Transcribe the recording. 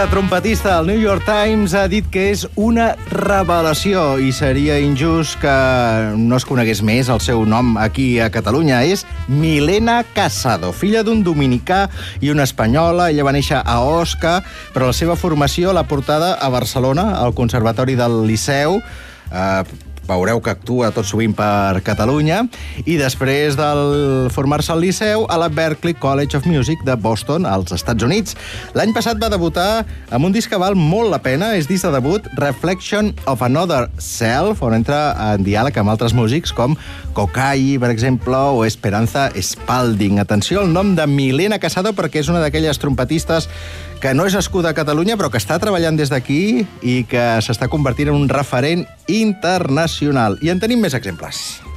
La trompetista del New York Times ha dit que és una revelació i seria injust que no es conegués més el seu nom aquí a Catalunya. És Milena Casado, filla d'un dominicà i una espanyola. Ella va néixer a Osca, però la seva formació l'ha portada a Barcelona, al Conservatori del Liceu. Veureu que actua tot sovint per Catalunya, i després de formar-se al Liceu, a la Berklee College of Music de Boston, als Estats Units. L'any passat va debutar amb un disc que val molt la pena, és disc de debut, Reflection of Another Self, on entra en diàleg amb altres músics com Kokai, per exemple, o Esperanza Spalding. Atenció al nom de Milena Casado, perquè és una d'aquelles trompetistes que no és nascuda a Catalunya, però que està treballant des d'aquí i que s'està convertint en un referent internacional. I en tenim més exemples.